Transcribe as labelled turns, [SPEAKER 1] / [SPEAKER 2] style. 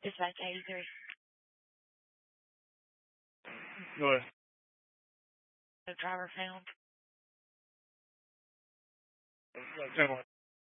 [SPEAKER 1] Dispatch 83.
[SPEAKER 2] Go ahead.
[SPEAKER 1] The driver found.
[SPEAKER 2] 10-1.